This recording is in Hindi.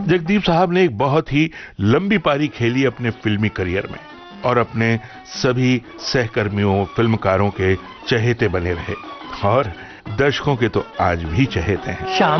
जगदीप साहब ने एक बहुत ही लंबी पारी खेली अपने फिल्मी करियर में और अपने सभी सहकर्मियों फिल्मकारों के चहेते बने रहे और दर्शकों के तो आज भी चहेते हैं।